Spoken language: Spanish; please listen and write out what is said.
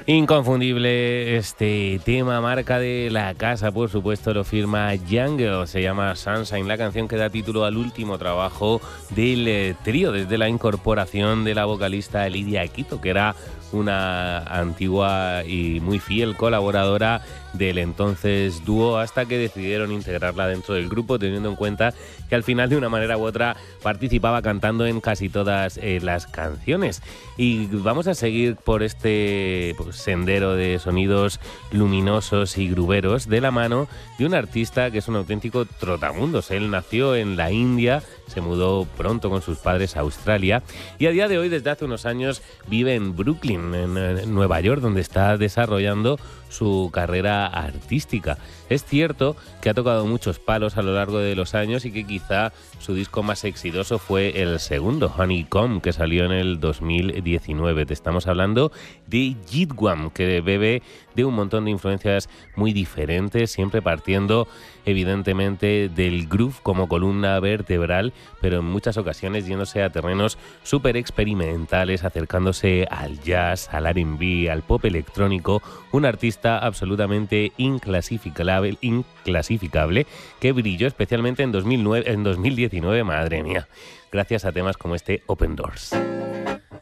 Inconfundible este tema, marca de la casa, por supuesto, lo firma Jungle, se llama Sunshine, la canción que da título al último trabajo del trío, desde la incorporación de la vocalista Lydia Quito, que era una antigua y muy fiel colaboradora del entonces dúo, hasta que decidieron integrarla dentro del grupo, teniendo en cuenta que al final, de una manera u otra, participaba cantando en casi todas las canciones. Y vamos a seguir por este sendero de sonidos luminosos y gruberos de la mano de un artista que es un auténtico trotamundos. Él nació en la India, se mudó pronto con sus padres a Australia y a día de hoy, desde hace unos años, vive en Brooklyn, en Nueva York, donde está desarrollando su carrera artística. Es cierto que ha tocado muchos palos a lo largo de los años y que quizá su disco más exitoso fue el segundo, Honeycomb, que salió en el 2019. Te estamos hablando de Jidwam, que bebe de un montón de influencias muy diferentes, siempre partiendo evidentemente del groove como columna vertebral, pero en muchas ocasiones yéndose a terrenos súper experimentales, acercándose al jazz, al R&B, al pop electrónico. Un artista absolutamente inclasificable, que brilló especialmente en 2019, madre mía, gracias a temas como este Open Doors.